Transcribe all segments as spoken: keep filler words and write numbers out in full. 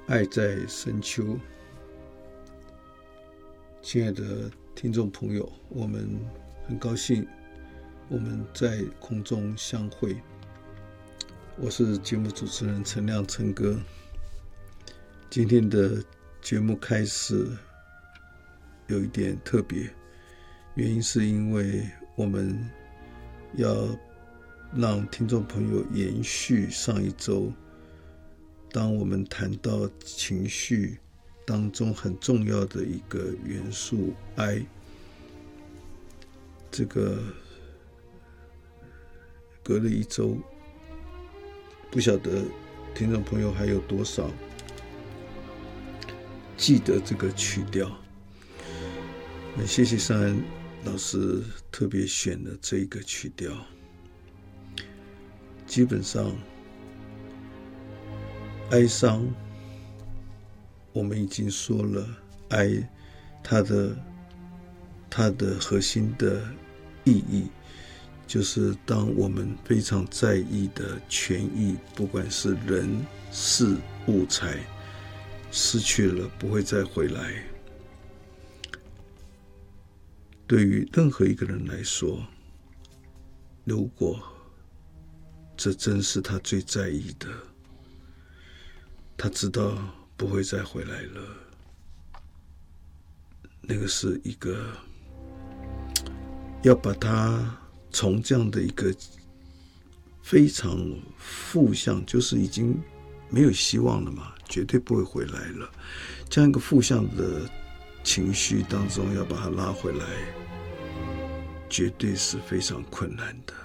爱在深秋。亲爱的听众朋友，我们很高兴我们在空中相会。我是节目主持人陈亮陈哥。今天的节目开始有一点特别，原因是因为我们要让听众朋友延续上一周，当我们谈到情绪当中很重要的一个元素哀，这个隔了一周，不晓得听众朋友还有多少记得这个曲调。很谢谢尚安老师特别选了这一个曲调。基本上哀伤我们已经说了，哀它的它的核心的意义就是当我们非常在意的权益，不管是人事物财，失去了不会再回来。对于任何一个人来说，如果这真是他最在意的，他知道不会再回来了，那个是一个要把它从这样的一个非常负向，就是已经没有希望了嘛，绝对不会回来了，这样一个负向的情绪当中要把它拉回来，绝对是非常困难的。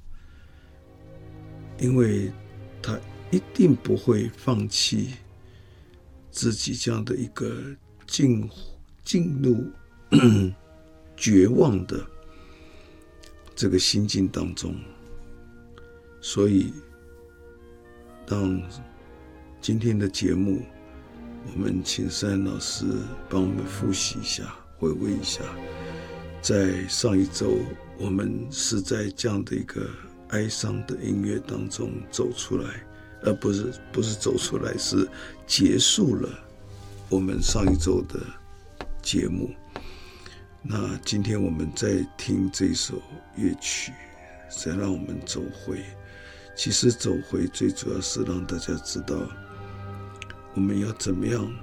因为他一定不会放弃自己这样的一个进进入绝望的这个心境当中。所以让今天的节目，我们请尚安老师帮我们复习一下，回味一下，在上一周我们是在这样的一个哀伤的音乐当中走出来，而不是不是走出来，是结束了我们上一周的节目。那今天我们再听这首乐曲，再让我们走回。其实走回最主要是让大家知道，我们要怎么样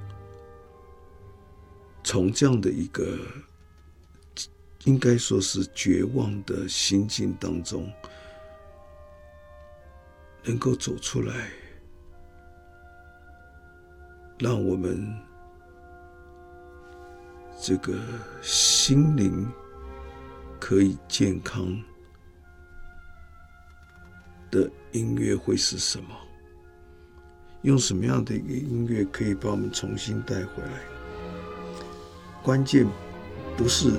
从这样的一个应该说是绝望的心境当中能够走出来，让我们这个心灵可以健康的音乐会是什么？用什么样的一个音乐可以把我们重新带回来？关键不是